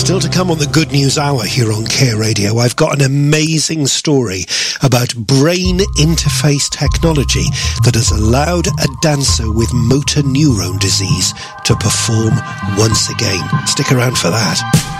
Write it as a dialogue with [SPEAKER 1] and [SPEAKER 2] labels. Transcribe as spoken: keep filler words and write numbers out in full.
[SPEAKER 1] Still to come on the Good News Hour here on Care Radio, I've got an amazing story about brain interface technology that has allowed a dancer with motor neurone disease to perform once again. Stick around for that.